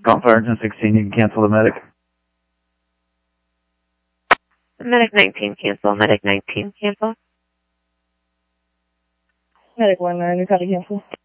Call Fire Engine 16, you can cancel the medic. Medic 19, cancel. Medic 19, cancel. Medic 19, you copy cancel.